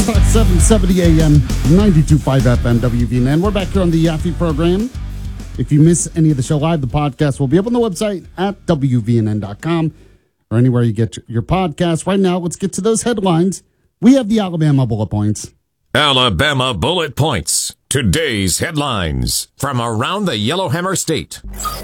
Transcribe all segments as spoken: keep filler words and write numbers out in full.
seven seventy A M, ninety-two point five F M, W V N N. We're back here on the Yaffe program. If you miss any of the show live, the podcast will be up on the website at W V N N dot com or anywhere you get your podcast. Right now, let's get to those headlines. We have the Alabama bullet points. Alabama bullet points. Today's headlines from around the Yellowhammer State.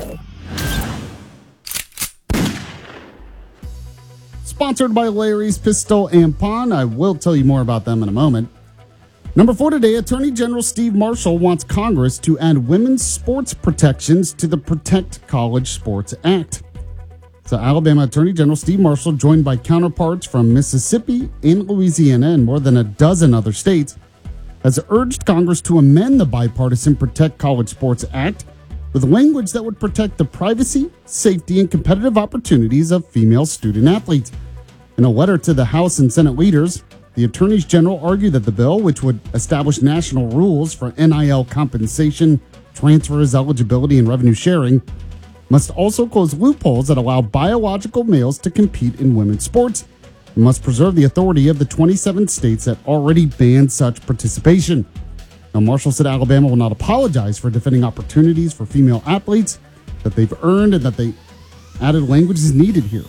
Sponsored by Larry's Pistol and Pawn. I will tell you more about them in a moment. Number four today, Attorney General Steve Marshall wants Congress to add women's sports protections to the Protect College Sports Act. So Alabama Attorney General Steve Marshall, joined by counterparts from Mississippi and Louisiana and more than a dozen other states, has urged Congress to amend the bipartisan Protect College Sports Act with language that would protect the privacy, safety, and competitive opportunities of female student athletes. In a letter to the House and Senate leaders, the attorneys general argued that the bill, which would establish national rules for N I L compensation, transfers, eligibility, and revenue sharing, must also close loopholes that allow biological males to compete in women's sports and must preserve the authority of the twenty-seven states that already ban such participation. Now, Marshall said Alabama will not apologize for defending opportunities for female athletes that they've earned and that they added language is needed here.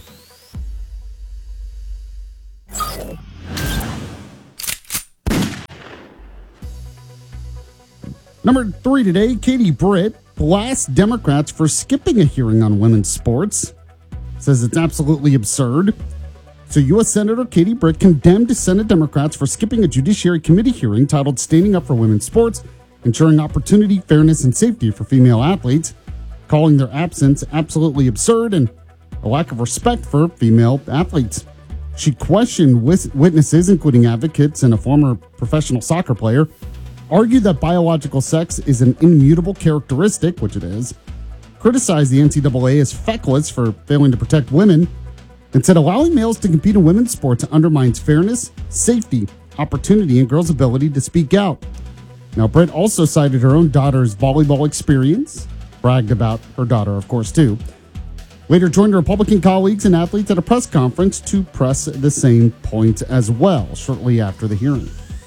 Number three today, Katie Britt blasts Democrats for skipping a hearing on women's sports. Says it's absolutely absurd. So U S Senator Katie Britt condemned Senate Democrats for skipping a Judiciary Committee hearing titled Standing Up for Women's Sports, Ensuring Opportunity, Fairness, and Safety for Female Athletes, calling their absence absolutely absurd and a lack of respect for female athletes. She questioned witnesses, including advocates and a former professional soccer player, argued that biological sex is an immutable characteristic, which it is, criticized the N C double A as feckless for failing to protect women, and said allowing males to compete in women's sports undermines fairness, safety, opportunity, and girls' ability to speak out. Now, Britt also cited her own daughter's volleyball experience, bragged about her daughter, of course, too. Later joined her Republican colleagues and athletes at a press conference to press the same point as well, shortly after the hearing.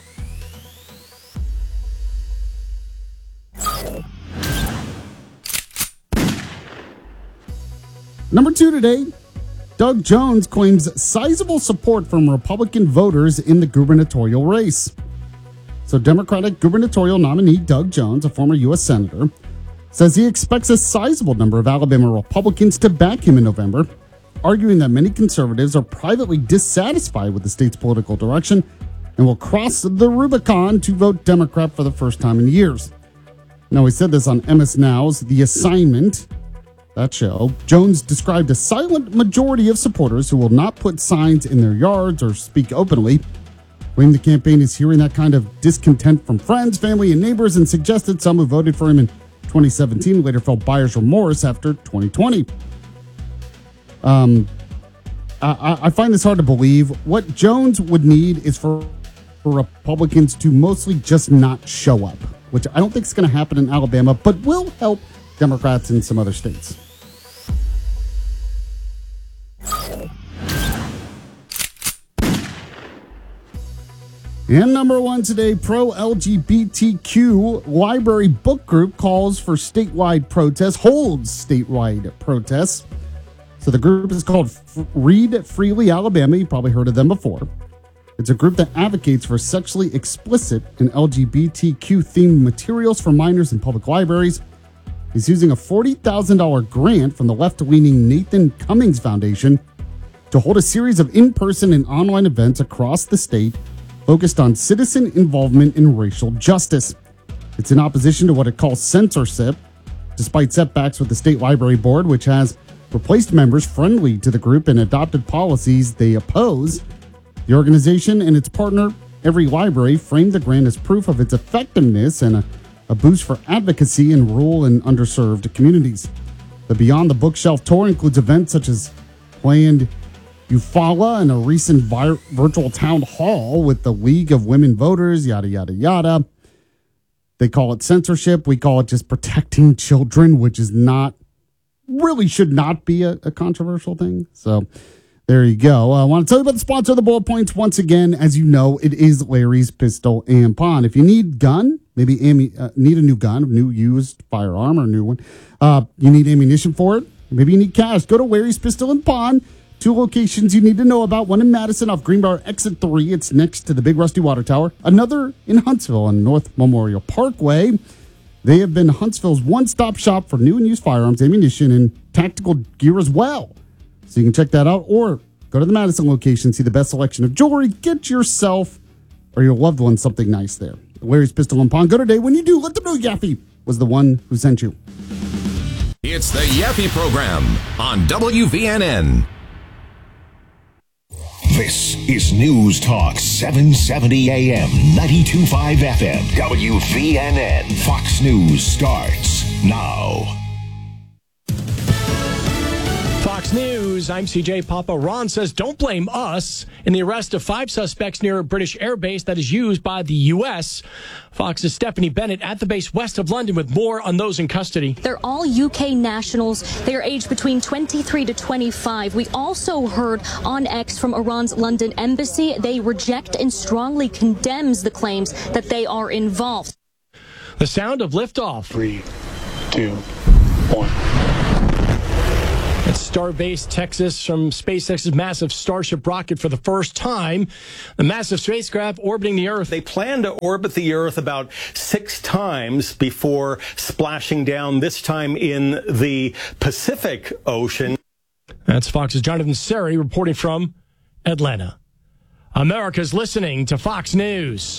Number two today, Doug Jones claims sizable support from Republican voters in the gubernatorial race. So Democratic gubernatorial nominee Doug Jones, a former U S Senator, says he expects a sizable number of Alabama Republicans to back him in November, arguing that many conservatives are privately dissatisfied with the state's political direction and will cross the Rubicon to vote Democrat for the first time in years. Now, he said this on M S Now's The Assignment, that show. Jones described a silent majority of supporters who will not put signs in their yards or speak openly. Claimed the campaign is hearing that kind of discontent from friends, family, and neighbors, and suggested some who voted for him in twenty seventeen later felt buyer's remorse after twenty twenty. Um, I, I find this hard to believe. What Jones would need is for, for Republicans to mostly just not show up, which I don't think is going to happen in Alabama, but will help Democrats in some other states. And number one today, pro-L G B T Q library book group calls for statewide protests, holds statewide protests. So the group is called Read Freely Alabama. You've probably heard of them before. It's a group that advocates for sexually explicit and L G B T Q themed materials for minors in public libraries. He's using a forty thousand dollars grant from the left-leaning Nathan Cummings Foundation to hold a series of in-person and online events across the state focused on citizen involvement in racial justice. It's in opposition to what it calls censorship, despite setbacks with the state library board, which has replaced members friendly to the group and adopted policies they oppose. The organization and its partner, Every Library, framed the grant as proof of its effectiveness and a, a boost for advocacy in rural and underserved communities. The Beyond the Bookshelf tour includes events such as planned Eufaula and a recent vi- virtual town hall with the League of Women Voters, yada, yada, yada. They call it censorship. We call it just protecting children, which is not, really should not be a, a controversial thing. So There you go. I want to tell you about the sponsor of the Bullet Points once again. As you know, it is Larry's Pistol and Pawn. If you need gun, maybe ammu- uh, need a new gun, a new used firearm or a new one, uh, you need ammunition for it, maybe you need cash, go to Larry's Pistol and Pawn. Two locations you need to know about. One in Madison off Greenbrier Exit three. It's next to the Big Rusty Water Tower. Another in Huntsville on North Memorial Parkway. They have been Huntsville's one-stop shop for new and used firearms, ammunition, and tactical gear as well. So you can check that out or go to the Madison location, see the best selection of jewelry, get yourself or your loved one something nice there. Larry's Pistol and Pawn. Go today. When you do, let them know Yaffe was the one who sent you. It's the Yaffe Program on W V N N. This is News Talk seven seventy A M, ninety-two point five F M, W V N N. Fox News starts now. Fox News, I'm C J Papa. Ron says don't blame us in the arrest of five suspects near a British air base that is used by the U S. Fox's Stephanie Bennett at the base west of London with more on those in custody. They're all U K nationals. They are aged between twenty-three to twenty-five. We also heard on X from Iran's London embassy. They reject and strongly condemns the claims that they are involved. The sound of liftoff. Three, two, one. At Starbase, Texas, from SpaceX's massive Starship rocket for the first time. The massive spacecraft orbiting the Earth. They plan to orbit the Earth about six times before splashing down, this time in the Pacific Ocean. That's Fox's Jonathan Seri reporting from Atlanta. America's listening to Fox News.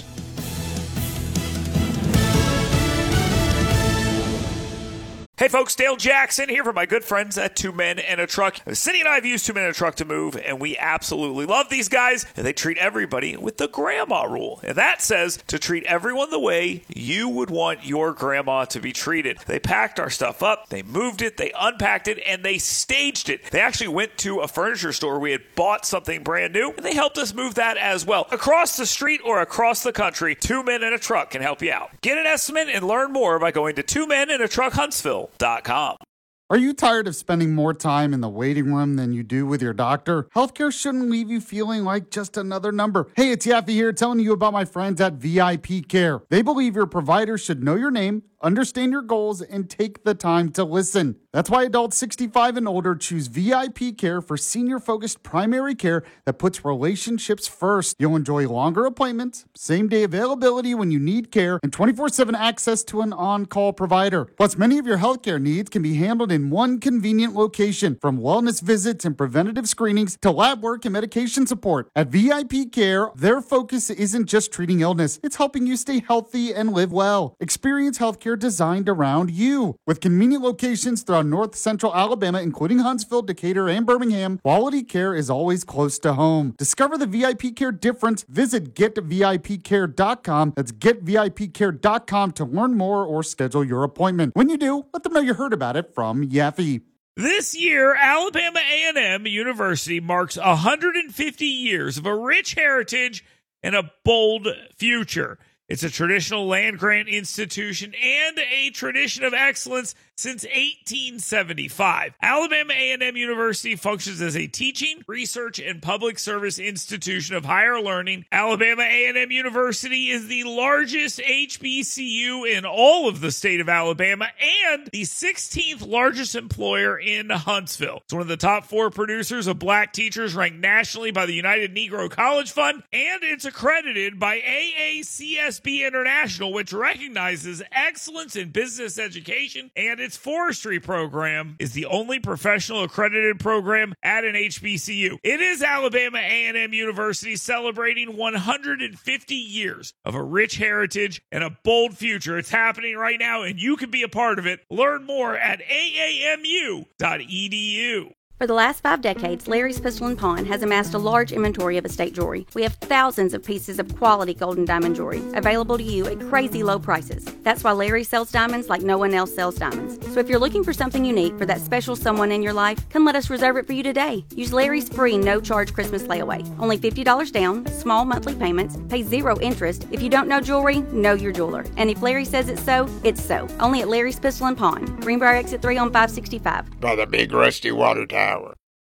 Hey folks, Dale Jackson here for my good friends at Two Men and a Truck. Cindy and I have used Two Men and a Truck to move, and we absolutely love these guys. And they treat everybody with the grandma rule. And that says to treat everyone the way you would want your grandma to be treated. They packed our stuff up, they moved it, they unpacked it, and they staged it. They actually went to a furniture store. We had bought something brand new, and they helped us move that as well. Across the street or across the country, Two Men and a Truck can help you out. Get an estimate and learn more by going to Two Men and a Truck Huntsville. Com. Are you tired of spending more time in the waiting room than you do with your doctor? Healthcare shouldn't leave you feeling like just another number. Hey, it's Yaffe here telling you about my friends at V I P Care. They believe your provider should know your name, understand your goals, and take the time to listen. That's why adults sixty-five and older choose V I P Care for senior-focused primary care that puts relationships first. You'll enjoy longer appointments, same-day availability when you need care, and twenty-four seven access to an on-call provider. Plus, many of your healthcare needs can be handled in one convenient location, from wellness visits and preventative screenings to lab work and medication support. At V I P Care, their focus isn't just treating illness, it's helping you stay healthy and live well. Experience healthcare designed around you. With convenient locations throughout North Central Alabama, including Huntsville, Decatur, and Birmingham, quality care is always close to home. Discover the V I P Care difference. Visit get V I P care dot com. That's get V I P care dot com to learn more or schedule your appointment. When you do, let them know you heard about it from Yaffe. This year, Alabama A and M University marks one hundred fifty years of a rich heritage and a bold future. It's a traditional land-grant institution and a tradition of excellence since eighteen seventy-five. Alabama A and M University functions as a teaching, research, and public service institution of higher learning. Alabama A and M University is the largest H B C U in all of the state of Alabama and the sixteenth largest employer in Huntsville. It's one of the top four producers of black teachers, ranked nationally by the United Negro College Fund, and it's accredited by A A C S B International, which recognizes excellence in business education, and its forestry program is the only professional accredited program at an H B C U. It is Alabama A and M University celebrating one hundred fifty years of a rich heritage and a bold future. It's happening right now, and you can be a part of it. Learn more at A A M U dot E D U. For the last five decades, Larry's Pistol and Pawn has amassed a large inventory of estate jewelry. We have thousands of pieces of quality gold and diamond jewelry available to you at crazy low prices. That's why Larry sells diamonds like no one else sells diamonds. So if you're looking for something unique for that special someone in your life, come let us reserve it for you today. Use Larry's free no-charge Christmas layaway. Only fifty dollars down, small monthly payments, pay zero interest. If you don't know jewelry, know your jeweler. And if Larry says it's so, it's so. Only at Larry's Pistol and Pawn. Greenbrier Exit three on five sixty-five. By the Big Rusty Water Tower.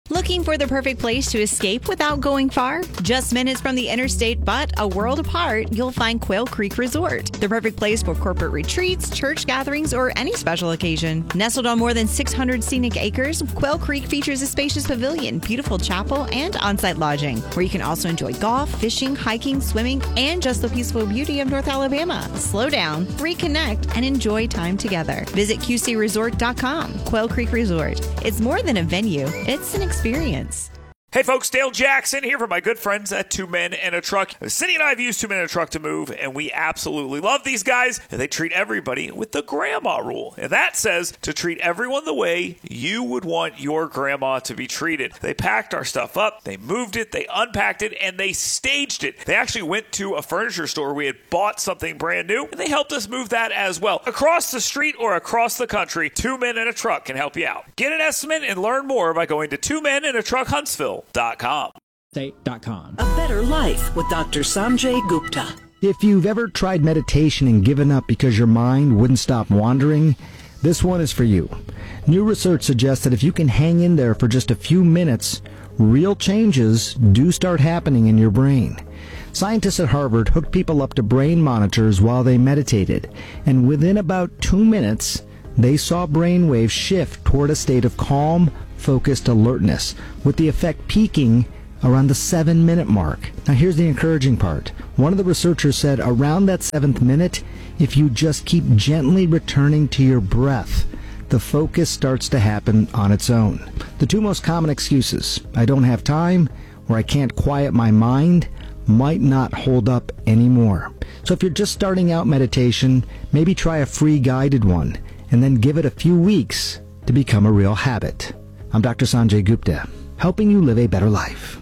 Looking for the perfect place to escape without going far? Just minutes from the interstate, but a world apart, you'll find Quail Creek Resort. The perfect place for corporate retreats, church gatherings, or any special occasion. Nestled on more than six hundred scenic acres, Quail Creek features a spacious pavilion, beautiful chapel, and on-site lodging, where you can also enjoy golf, fishing, hiking, swimming, and just the peaceful beauty of North Alabama. Slow down, reconnect, and enjoy time together. Visit Q C resort dot com. Quail Creek Resort. It's more than a venue. It's an experience. experience. Hey folks, Dale Jackson here for my good friends at Two Men and a Truck. Cindy and I have used Two Men and a Truck to move, and we absolutely love these guys. They treat everybody with the grandma rule. And that says to treat everyone the way you would want your grandma to be treated. They packed our stuff up, they moved it, they unpacked it, and they staged it. They actually went to a furniture store. We had bought something brand new, and they helped us move that as well. Across the street or across the country, Two Men and a Truck can help you out. Get an estimate and learn more by going to Two Men and a Truck Huntsville. Dot com. Dot com. A better life with Doctor Sanjay Gupta. If you've ever tried meditation and given up because your mind wouldn't stop wandering, this one is for you. New research suggests that if you can hang in there for just a few minutes, real changes do start happening in your brain. Scientists at Harvard hooked people up to brain monitors while they meditated, and within about two minutes, they saw brain waves shift toward a state of calm, focused alertness, with the effect peaking around the seven-minute mark. Now here's the encouraging part. One of the researchers said around that seventh minute, if you just keep gently returning to your breath, the focus starts to happen on its own. The two most common excuses, I don't have time, or I can't quiet my mind, might not hold up anymore. So if you're just starting out meditation, maybe try a free guided one, and then give it a few weeks to become a real habit. I'm Doctor Sanjay Gupta, helping you live a better life.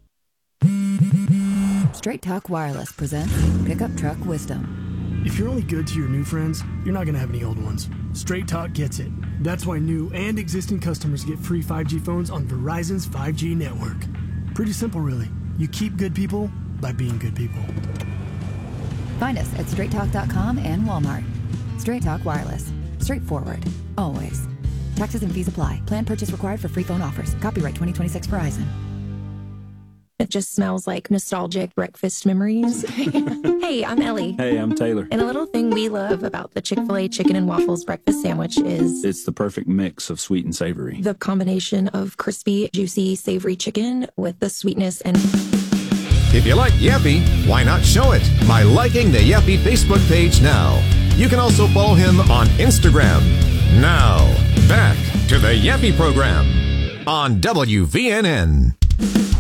Straight Talk Wireless presents Pickup Truck Wisdom. If you're only good to your new friends, you're not going to have any old ones. Straight Talk gets it. That's why new and existing customers get free five G phones on Verizon's five G network. Pretty simple, really. You keep good people by being good people. Find us at straight talk dot com and Walmart. Straight Talk Wireless. Straightforward. Always. Taxes and fees apply. Plan purchase required for free phone offers. Copyright twenty twenty-six Verizon. It just smells like nostalgic breakfast memories. Hey, I'm Ellie. Hey, I'm Taylor. And a little thing we love about the Chick-fil-A chicken and waffles breakfast sandwich is it's the perfect mix of sweet and savory. The combination of crispy, juicy, savory chicken with the sweetness and... If you like Yappy, why not show it by liking the Yappy Facebook page now. You can also follow him on Instagram. Now, back to the Yappy program on W V N N.